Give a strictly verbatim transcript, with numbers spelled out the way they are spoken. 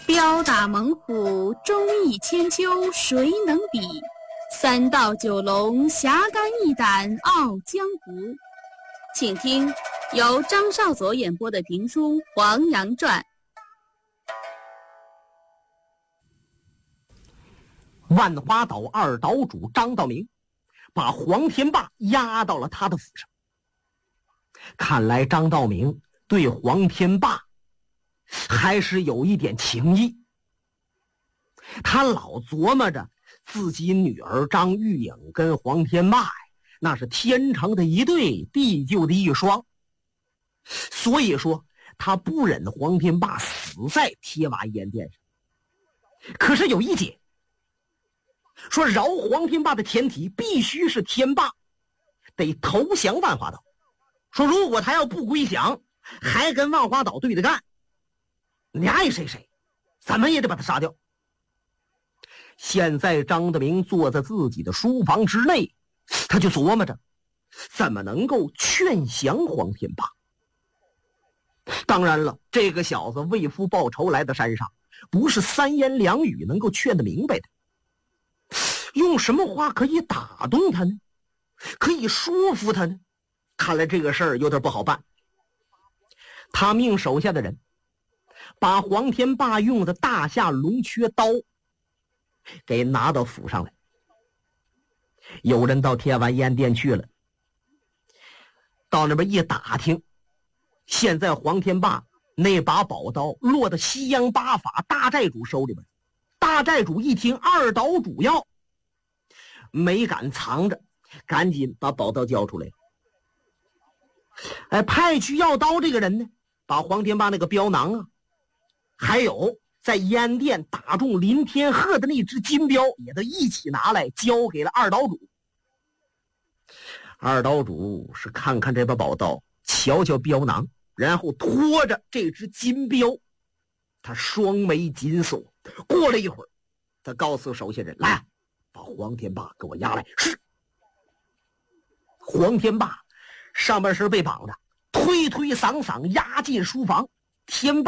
彪打猛虎，忠义千秋，谁能比？三道九龙，侠肝义胆，傲江湖。请听由张少佐演播的评书《黄羊传》。 万花岛二岛主张道明把黄天霸押到了他的府上。看来张道明对黄天霸还是有一点情谊。他老琢磨着自己女儿张玉颖跟黄天霸那是天成的一对，地就的一双，所以说他不忍黄天霸死在铁瓦烟店上。可是有一节，说饶黄天霸的前提必须是天霸得投降万花岛，说如果他要不归降，还跟万花岛对着干，你爱谁谁，怎么也得把他杀掉。现在张德明坐在自己的书房之内，他就琢磨着怎么能够劝降黄天霸。当然了，这个小子为父报仇来到山上，不是三言两语能够劝得明白的。用什么话可以打动他呢？可以说服他呢？看来这个事儿有点不好办。他命手下的人把黄天霸用的大夏龙缺刀给拿到府上来。有人到铁丸烟店去了，到那边一打听，现在黄天霸那把宝刀落到西洋八法大寨主手里边。大寨主一听二岛主要，没敢藏着，赶紧把宝刀交出来。哎，派去要刀这个人呢，把黄天霸那个镖囊啊，还有在烟店打中林天鹤的那只金镖也都一起拿来交给了二岛主。二岛主是看看这把宝刀，瞧瞧镖囊，然后拖着这只金镖，他双眉紧锁。过了一会儿，他告诉手下人，来，把黄天霸给我押来。是。黄天霸上半身被绑着，推推搡搡押进书房。天霸